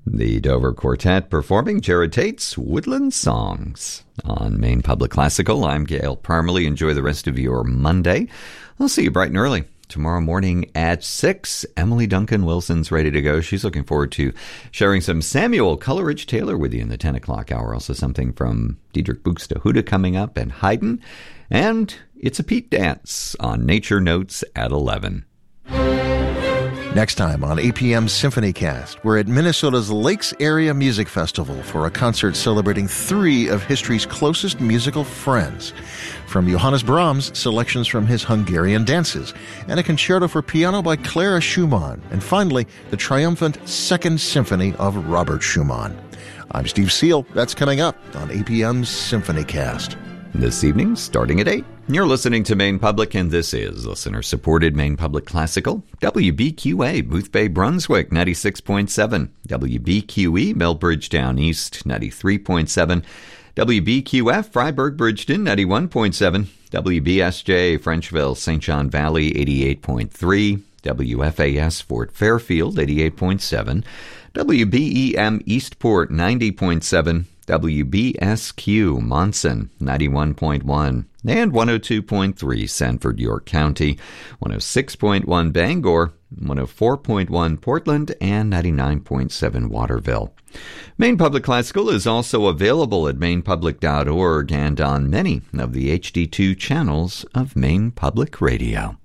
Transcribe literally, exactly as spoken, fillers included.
The Dover Quartet performing Jared Tate's Woodland Songs. On Maine Public Classical, I'm Gail Parmalee. Enjoy the rest of your Monday. I'll see you bright and early tomorrow morning at six. Emily Duncan Wilson's ready to go. She's looking forward to sharing some Samuel Coleridge Taylor with you in the ten o'clock hour. Also something from Diedrich Buxtehude coming up and Haydn. And It's a Pete Dance on Nature Notes at eleven. Next time on A P M's Symphony Cast, we're at Minnesota's Lakes Area Music Festival for a concert celebrating three of history's closest musical friends. From Johannes Brahms, selections from his Hungarian dances, and a concerto for piano by Clara Schumann, and finally, the triumphant Second Symphony of Robert Schumann. I'm Steve Seal. That's coming up on A P M's Symphony Cast. This evening, starting at eight. You're listening to Maine Public, and this is listener-supported Maine Public Classical. W B Q A, Boothbay, Brunswick, ninety-six point seven. W B Q E, Millbridge Down East, ninety-three point seven. W B Q F, Freiburg, Bridgeton, ninety-one point seven. W B S J, Frenchville, Saint John Valley, eighty-eight point three. W F A S, Fort Fairfield, eighty-eight point seven. W B E M, Eastport, ninety point seven. W B S Q, Monson, ninety-one point one, and one oh two point three, Sanford, York County, one oh six point one, Bangor, one oh four point one, Portland, and ninety-nine point seven, Waterville. Maine Public Classical is also available at maine public dot org and on many of the H D two channels of Maine Public Radio.